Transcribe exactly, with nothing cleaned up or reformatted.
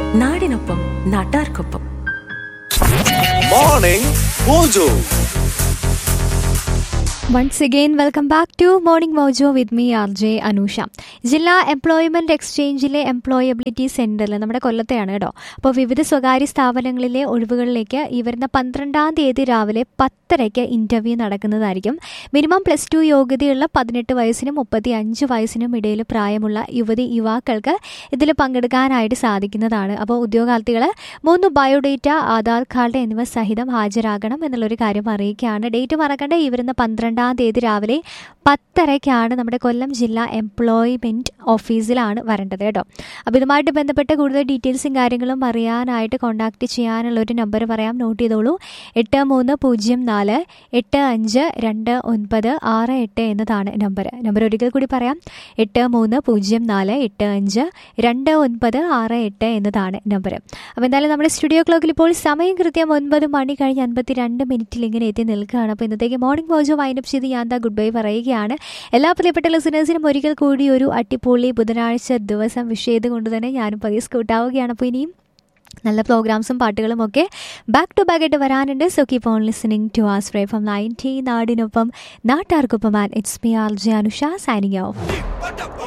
നാടിനൊപ്പം നാട്ടാർക്കൊപ്പം. Morning mojo. Once again, welcome back to Morning Mojo with me, R J Anusha. ജില്ലാ employment എക്സ്ചേഞ്ചിലെ employability സെൻറ്ററിൽ നമ്മുടെ കൊല്ലത്തെയാണ് കേട്ടോ. അപ്പോൾ വിവിധ സ്വകാര്യ സ്ഥാപനങ്ങളിലെ ഒഴിവുകളിലേക്ക് ഈ വരുന്ന പന്ത്രണ്ടാം തീയതി രാവിലെ പത്തരയ്ക്ക് ഇൻ്റർവ്യൂ നടക്കുന്നതായിരിക്കും. മിനിമം പ്ലസ് ടു യോഗ്യതയുള്ള പതിനെട്ട് വയസ്സിനും മുപ്പത്തി അഞ്ച് വയസ്സിനും ഇടയിൽ പ്രായമുള്ള യുവതി യുവാക്കൾക്ക് ഇതിൽ പങ്കെടുക്കാനായിട്ട് സാധിക്കുന്നതാണ്. അപ്പോൾ ഉദ്യോഗാർത്ഥികൾ മൂന്ന് ബയോഡേറ്റ, ആധാർ കാർഡ് എന്നിവ സഹിതം ഹാജരാകണം എന്നുള്ളൊരു കാര്യം അറിയിക്കുകയാണ്. ഡേറ്റ് മറക്കണ്ട, ഈ വരുന്ന പന്ത്രണ്ടാം തീയതി രാവിലെ പത്തരയ്ക്കാണ് നമ്മുടെ കൊല്ലം ജില്ലാ എംപ്ലോയ്മെൻറ്റ് ഓഫീസിലാണ് വരേണ്ടത് കേട്ടോ. അപ്പോൾ ഇതുമായിട്ട് ബന്ധപ്പെട്ട് കൂടുതൽ ഡീറ്റെയിൽസും കാര്യങ്ങളും അറിയാനായിട്ട് കോൺടാക്റ്റ് ചെയ്യാനുള്ളൊരു നമ്പർ പറയാം, നോട്ട് ചെയ്തോളൂ. എട്ട് മൂന്ന് പൂജ്യം നാല് എട്ട് അഞ്ച് രണ്ട് ഒൻപത് ആറ് എട്ട് എന്നതാണ് നമ്പർ. നമ്പർ ഒരിക്കൽ കൂടി പറയാം, എട്ട് മൂന്ന് പൂജ്യം നാല് എട്ട് അഞ്ച് രണ്ട് ഒൻപത് ആറ് എട്ട് എന്നതാണ് നമ്പർ. അപ്പോൾ എന്തായാലും നമ്മുടെ സ്റ്റുഡിയോ ക്ലോക്കിൽ ഇപ്പോൾ സമയം കൃത്യം ഒൻപത് മണി കഴിഞ്ഞ് അൻപത്തി രണ്ട് മിനിറ്റിൽ ഇങ്ങനെ എത്തി നിൽക്കുകയാണ്. അപ്പോൾ ഇന്നത്തേക്ക് മോർണിംഗ് മോജോ വൈൻഡപ്പ് ചെയ്ത് ഞാൻ എന്താ ഗുഡ് ബൈ പറയുകയാണ്. എല്ലാ പ്രിയപ്പെട്ട ലിസണേഴ്സിനും ഒരിക്കൽ കൂടി ഒരു അടിപൊളി ബുധനാഴ്ച ദിവസം വിഷ് ചെയ്തുകൊണ്ട് തന്നെ ഞാനും പതിയെ സ്കൂട്ടാവുകയാണ്. അപ്പോൾ ഇനിയും നല്ല പ്രോഗ്രാംസും പാട്ടുകളും ഒക്കെ ബാക്ക് ടു ബാക്ക് ആയിട്ട് വരാനുണ്ട്. So keep on listening to as fry from ninety നാടിനൊപ്പം നാട്ടാർക്കൊപ്പം. And it's me R J Anusha signing off.